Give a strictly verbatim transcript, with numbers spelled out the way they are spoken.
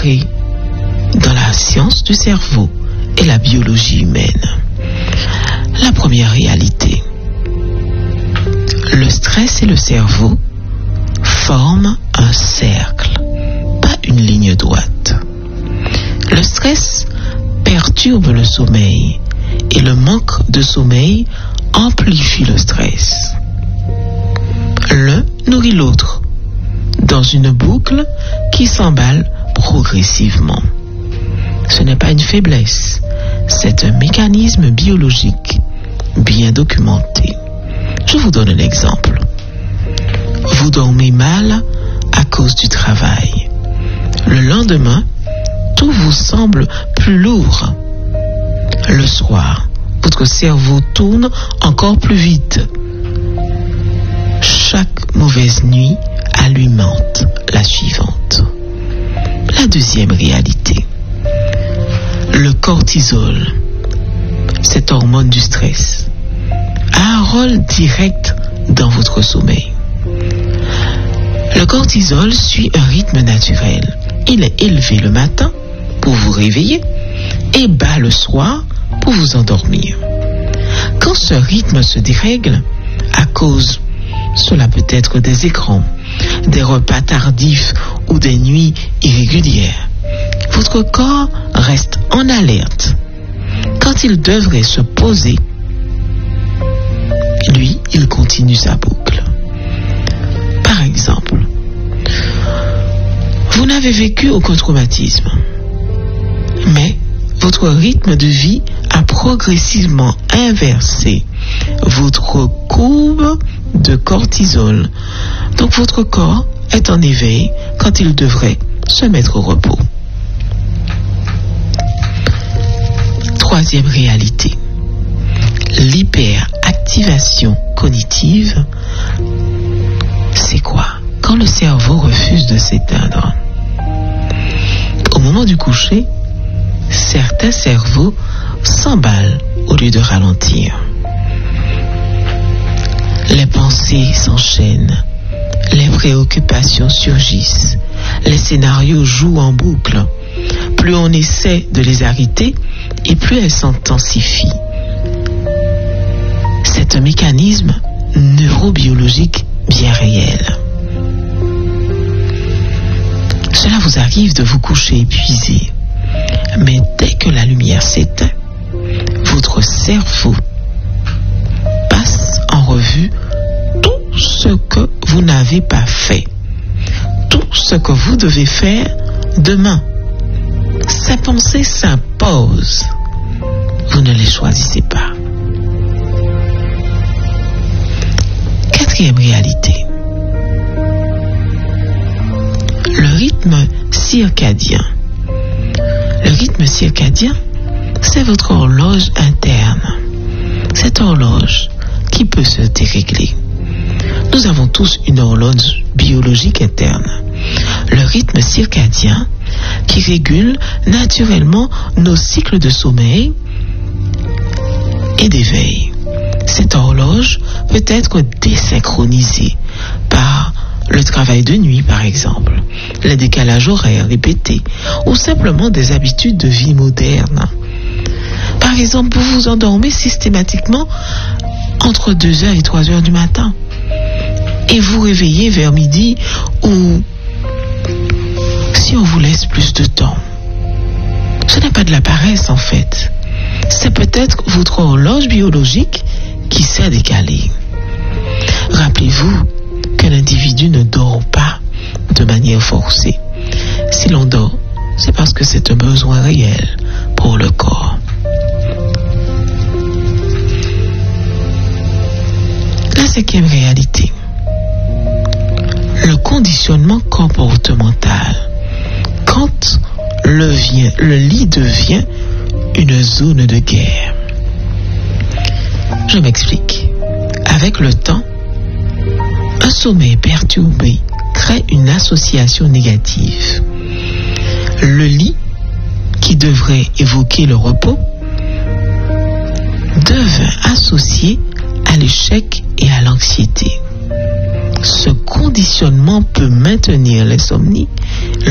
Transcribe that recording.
entrer dans la science du cerveau et la biologie humaine. La première réalité. Le stress et le cerveau forment un cercle, pas une ligne droite. Le stress perturbe le sommeil et le manque de sommeil amplifie le stress. L'un nourrit l'autre dans une boucle qui s'emballe progressivement. Ce n'est pas une faiblesse, c'est un mécanisme biologique bien documenté. Je vous donne un exemple. Vous dormez mal à cause du travail. Le lendemain, tout vous semble plus lourd. Le soir, votre cerveau tourne encore plus vite. Chaque mauvaise nuit alimente la suivante. La deuxième réalité. Le cortisol, cette hormone du stress, a un rôle direct dans votre sommeil. Le cortisol suit un rythme naturel. Il est élevé le matin pour vous réveiller et bas le soir pour vous endormir. Quand ce rythme se dérègle, à cause, cela peut être des écrans, des repas tardifs ou des nuits irrégulières, votre corps reste en alerte. Quand il devrait se poser, lui, il continue sa boucle. Par exemple, vous n'avez vécu aucun traumatisme, mais votre rythme de vie a progressivement inversé votre courbe de cortisol. Donc votre corps est en éveil quand il devrait se mettre au repos. Troisième réalité. L'hyperactivation cognitive, c'est quoi? Quand le cerveau refuse de s'éteindre. Au moment du coucher, certains cerveaux s'emballent au lieu de ralentir. Les pensées s'enchaînent, les préoccupations surgissent, les scénarios jouent en boucle. Plus on essaie de les arrêter, et plus elles s'intensifient. C'est un mécanisme neurobiologique bien réel. Cela vous arrive de vous coucher épuisé, mais dès que la lumière s'éteint, votre cerveau passe en revue tout ce que vous n'avez pas fait, tout ce que vous devez faire demain. Ces pensées s'imposent. Vous ne les choisissez pas. Quatrième réalité. Le rythme circadien. Le rythme circadien, c'est votre horloge interne. Cette horloge qui peut se dérégler. Nous avons tous une horloge biologique interne. Le rythme circadien qui régule naturellement nos cycles de sommeil et d'éveil. Cette horloge peut être désynchronisée par le travail de nuit, par exemple, les décalages horaires répétés ou simplement des habitudes de vie modernes. Par exemple, vous vous endormez systématiquement entre deux heures et trois heures du matin et vous réveillez vers midi ou si on vous laisse plus de temps. Ce n'est pas de la paresse en fait. C'est peut-être votre horloge biologique qui s'est décalée. Rappelez-vous qu'un individu ne dort pas de manière forcée. Si l'on dort, c'est parce que c'est un besoin réel pour le corps. La cinquième réalité. Le conditionnement comportemental. Quand le, vient, le lit devient une zone de guerre. Je m'explique. Avec le temps, un sommeil perturbé crée une association négative. Le lit, qui devrait évoquer le repos, devient associé à l'échec et à l'anxiété. Ce conditionnement peut maintenir l'insomnie,